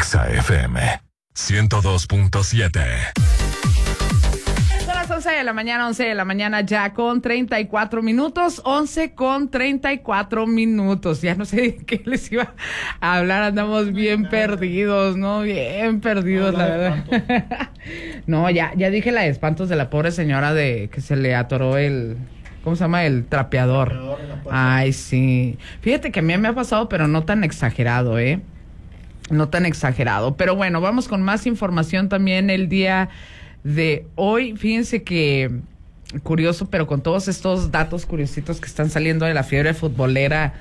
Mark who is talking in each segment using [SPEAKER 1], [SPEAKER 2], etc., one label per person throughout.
[SPEAKER 1] Exa FM 102.7.
[SPEAKER 2] Son las 11 de la mañana, 11 de la mañana ya con 34 minutos, 11 con 34 minutos. Ya no sé de qué les iba a hablar, andamos bien perdidos, ¿no? Bien perdidos, la verdad. No, ya dije la de espantos de la pobre señora de que se le atoró el... ¿Cómo se llama? El trapeador. Ay, sí. Fíjate que a mí me ha pasado, pero no tan exagerado, ¿eh? No tan exagerado. Pero bueno, vamos con más información también el día de hoy. Fíjense que, curioso, pero con todos estos datos curiositos que están saliendo de la fiebre futbolera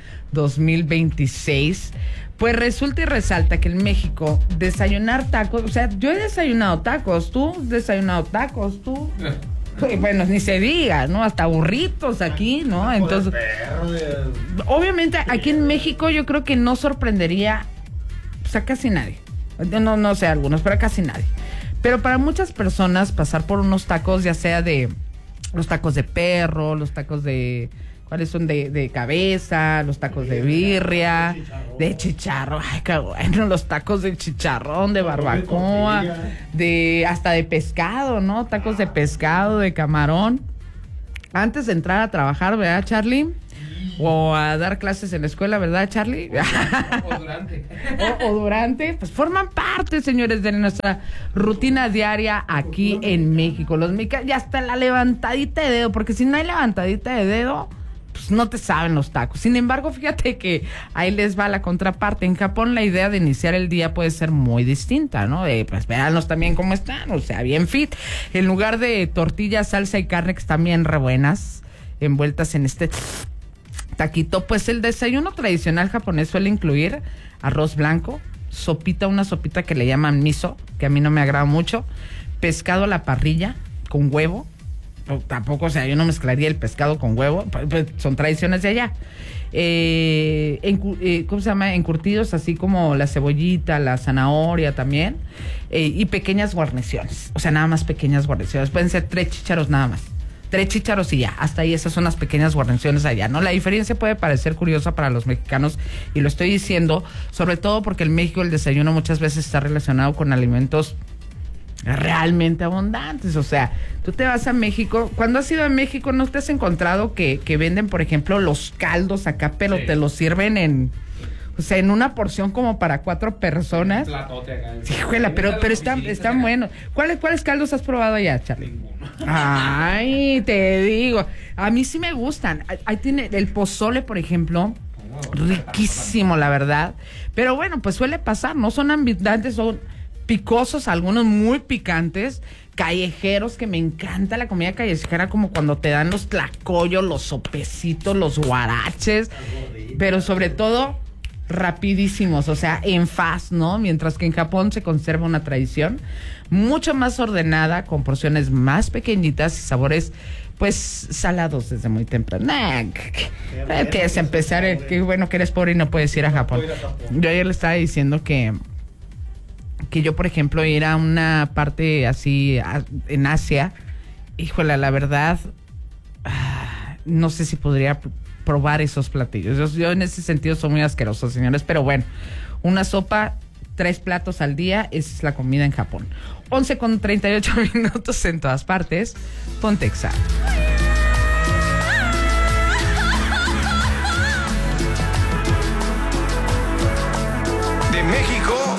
[SPEAKER 2] 2026, pues resulta y resalta que en México desayunar tacos, o sea, yo he desayunado tacos, tú has desayunado tacos, tú... Bueno, ni se diga, ¿no? Hasta burritos aquí, ¿no? Entonces, obviamente aquí en México yo creo que no sorprendería pues, a casi nadie. No sé, algunos, pero a casi nadie. Pero para muchas personas pasar por unos tacos, ya sea de los tacos de perro, los tacos de... ¿Cuáles son? De cabeza, los tacos de birria, de chicharrón. Ay, qué bueno, los tacos de chicharrón, de barbacoa, hasta de pescado, ¿no? Tacos de pescado, de camarón. Antes de entrar a trabajar, ¿verdad, Charlie? O a dar clases en la escuela, ¿verdad, Charlie?
[SPEAKER 3] O durante.
[SPEAKER 2] o durante, pues forman parte, señores, de nuestra rutina diaria aquí en México. Los mexicanos, ya hasta la levantadita de dedo, porque si no hay levantadita de dedo, pues no te saben los tacos. Sin embargo, fíjate que ahí les va la contraparte. En Japón la idea de iniciar el día puede ser muy distinta, ¿no? Pues véanlos también cómo están, o sea, bien fit. En lugar de tortillas, salsa y carne, que están bien re buenas, envueltas en este taquito, pues el desayuno tradicional japonés suele incluir arroz blanco, una sopita que le llaman miso, que a mí no me agrada mucho, pescado a la parrilla con huevo. Tampoco, o sea, yo no mezclaría el pescado con huevo, pues son tradiciones de allá. ¿Cómo se llama? Encurtidos, así como la cebollita, la zanahoria también, y pequeñas guarniciones, o sea, nada más pequeñas guarniciones. Pueden ser 3 chícharos nada más. 3 chícharos y ya, hasta ahí esas son las pequeñas guarniciones allá, ¿no? La diferencia puede parecer curiosa para los mexicanos, y lo estoy diciendo, sobre todo porque en México el desayuno muchas veces está relacionado con alimentos realmente abundantes. O sea, tú te vas a México, cuando has ido a México, ¿no te has encontrado que venden, por ejemplo, los caldos acá, pero sí, te los sirven en... O sea, en una porción como para 4 personas.
[SPEAKER 3] Un platote acá.
[SPEAKER 2] Sí, juela, pero están buenos. ¿Cuáles caldos has probado allá, Charlie?
[SPEAKER 3] Ninguno.
[SPEAKER 2] Ay, te digo. A mí sí me gustan. Ahí tiene el pozole, por ejemplo. Riquísimo, la verdad. Pero bueno, pues suele pasar, no son abundantes, son picosos, algunos muy picantes, callejeros, que me encanta la comida callejera, como cuando te dan los tlacoyos, los sopecitos, los guaraches, pero sobre todo rapidísimos, o sea, en fast, ¿no? Mientras que en Japón se conserva una tradición mucho más ordenada, con porciones más pequeñitas y sabores, pues, salados desde muy temprano. Tienes que empezar, qué bueno que eres pobre y no puedes ir a Japón. Yo ayer le estaba diciendo que yo, por ejemplo, ir a una parte así en Asia, híjole, la verdad, no sé si podría probar esos platillos. Yo en ese sentido soy muy asqueroso, señores, pero bueno, una sopa, 3 platos al día, esa es la comida en Japón. 11 con 38 minutos en todas partes, ponte Exa.
[SPEAKER 1] De México